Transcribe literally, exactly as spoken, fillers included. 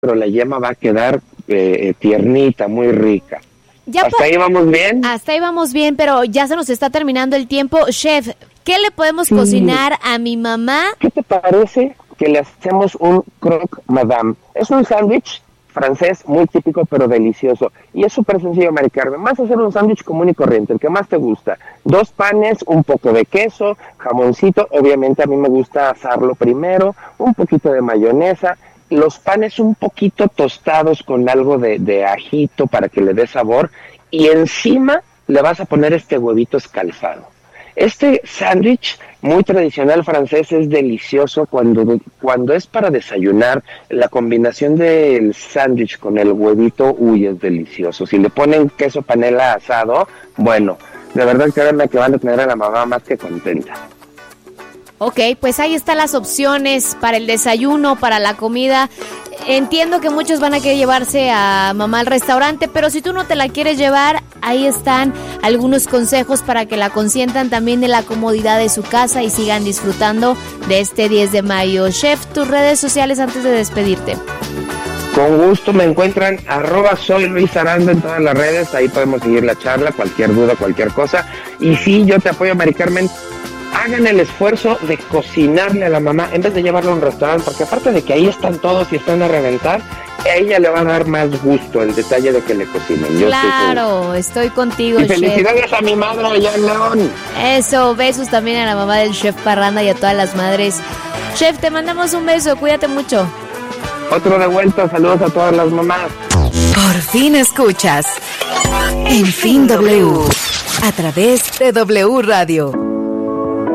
pero la yema va a quedar eh, tiernita, muy rica. Ya ¿Hasta pa- ahí vamos bien? Hasta ahí vamos bien, pero ya se nos está terminando el tiempo. Chef, ¿qué le podemos Sí. cocinar a mi mamá? ¿Qué te parece que le hacemos un croque madame? Es un sándwich francés muy típico pero delicioso. Y es súper sencillo, Mari Carmen. Vas a hacer un sándwich común y corriente, el que más te gusta. Dos panes, un poco de queso, jamoncito. Obviamente a mí me gusta asarlo primero, un poquito de mayonesa. Los panes un poquito tostados con algo de, de ajito para que le dé sabor. Y encima le vas a poner este huevito escalfado. Este sándwich muy tradicional francés es delicioso cuando, cuando es para desayunar. La combinación del sándwich con el huevito, uy, es delicioso. Si le ponen queso panela asado, bueno, de verdad créanme que van a tener a la mamá más que contenta. Ok, pues ahí están las opciones para el desayuno, para la comida. Entiendo que muchos van a querer llevarse a mamá al restaurante, pero si tú no te la quieres llevar, ahí están algunos consejos para que la consientan también en la comodidad de su casa y sigan disfrutando de este diez de mayo. Chef, tus redes sociales antes de despedirte. Con gusto me encuentran arroba soy Luis Aranda en todas las redes, ahí podemos seguir la charla, cualquier duda, cualquier cosa. Y sí, yo te apoyo, Mari Carmen. Hagan el esfuerzo de cocinarle a la mamá en vez de llevarla a un restaurante, porque aparte de que ahí están todos y están a reventar, a ella le va a dar más gusto el detalle de que le cocinen. Yo Claro, estoy, estoy contigo, y Chef. felicidades a mi madre allá en León. Eso, besos también a la mamá del Chef Parranda y a todas las madres. Chef, te mandamos un beso, cuídate mucho. Otro de vuelta, saludos a todas las mamás. Por fin escuchas En Fin W a través de W Radio.